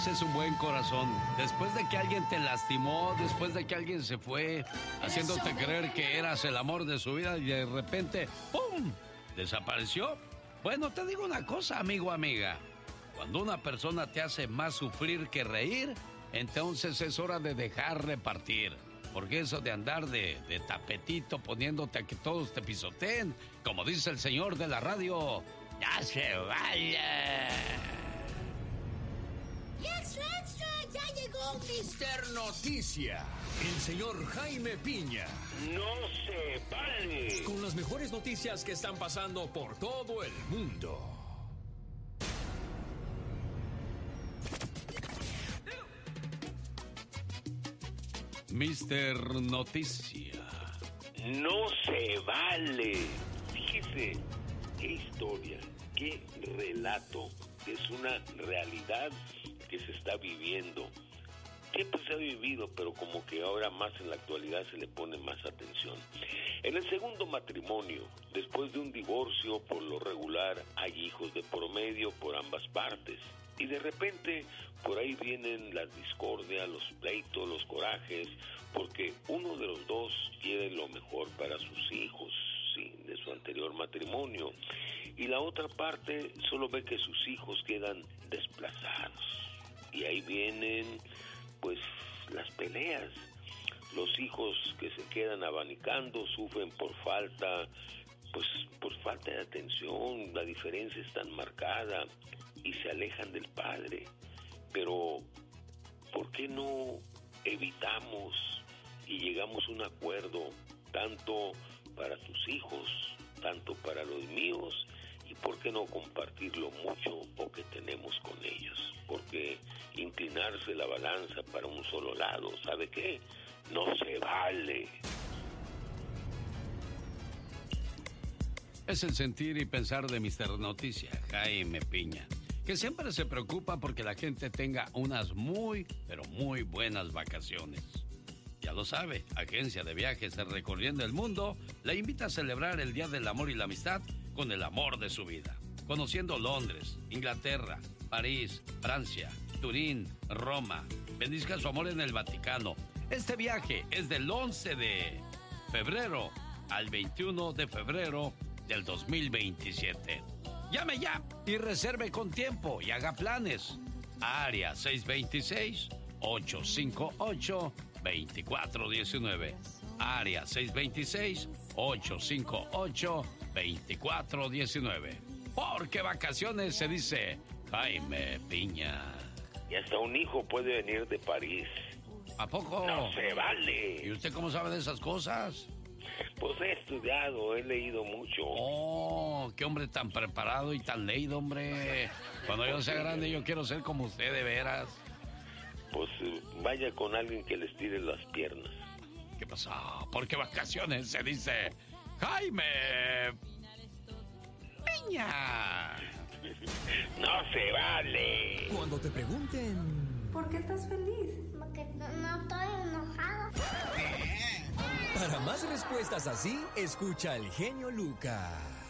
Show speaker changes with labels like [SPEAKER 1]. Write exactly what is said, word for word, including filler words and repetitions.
[SPEAKER 1] ese es un buen corazón. Después de que alguien te lastimó, después de que alguien se fue, haciéndote creer que eras el amor de su vida y de repente, ¡pum!, desapareció. Bueno, te digo una cosa, amigo, amiga. Cuando una persona te hace más sufrir que reír, entonces es hora de dejarle partir. Porque eso de andar de, de tapetito poniéndote a que todos te pisoteen, como dice el señor de la radio, ¡ya se vaya!
[SPEAKER 2] ¡Y extra, extra! ¡Ya llegó
[SPEAKER 3] mister Noticia! El señor Jaime Piña.
[SPEAKER 4] ¡No se vale!
[SPEAKER 3] Con las mejores noticias que están pasando por todo el mundo.
[SPEAKER 1] mister Noticia.
[SPEAKER 4] No se vale. Fíjese, qué historia, qué relato. Es una realidad que se está viviendo. Siempre se ha vivido, pero como que ahora más en la actualidad se le pone más atención. En el segundo matrimonio, después de un divorcio, por lo regular hay hijos de promedio por ambas partes. Y de repente, por ahí vienen las discordias, los pleitos, los corajes, porque uno de los dos quiere lo mejor para sus hijos, sí, de su anterior matrimonio. Y la otra parte solo ve que sus hijos quedan desplazados. Y ahí vienen, pues, las peleas. Los hijos que se quedan abanicando sufren por falta, pues, por falta de atención. La diferencia es tan marcada y se alejan del padre. Pero, ¿por qué no evitamos y llegamos a un acuerdo tanto para tus hijos, tanto para los míos? ¿Y por qué no compartir lo mucho o que tenemos con ellos? Porque inclinarse la balanza para un solo lado, ¿sabe qué? No se vale.
[SPEAKER 1] Es el sentir y pensar de mister Noticia, Jaime Piña, que siempre se preocupa porque la gente tenga unas muy, pero muy buenas vacaciones. Ya lo sabe, Agencia de Viajes Recorriendo el Mundo la invita a celebrar el Día del Amor y la Amistad con el amor de su vida, conociendo Londres, Inglaterra, París, Francia, Turín, Roma. Bendizca su amor en el Vaticano. Este viaje es del once de febrero al veintiuno de febrero del dos mil veintisiete. Llame ya y reserve con tiempo y haga planes. Área seis dos seis, ocho cinco ocho, dos cuatro uno nueve. Área seis dos seis, ocho cinco ocho, dos cuatro uno nueve. Porque vacaciones se dice Jaime Piña.
[SPEAKER 4] Y hasta un hijo puede venir de París.
[SPEAKER 1] ¿A poco?
[SPEAKER 4] No se vale.
[SPEAKER 1] ¿Y usted cómo sabe de esas cosas?
[SPEAKER 4] Pues he estudiado, he leído mucho.
[SPEAKER 1] Oh, qué hombre tan preparado y tan leído, hombre. Cuando yo sea grande yo quiero ser como usted, de veras.
[SPEAKER 4] Pues vaya con alguien que les tire las piernas.
[SPEAKER 1] ¿Qué pasó? Porque vacaciones se dice Jaime Piña.
[SPEAKER 4] No se vale.
[SPEAKER 3] Cuando te pregunten
[SPEAKER 5] ¿por qué estás feliz?
[SPEAKER 2] Porque no, no estoy enojado.
[SPEAKER 3] Para más respuestas así, escucha al genio Lucas.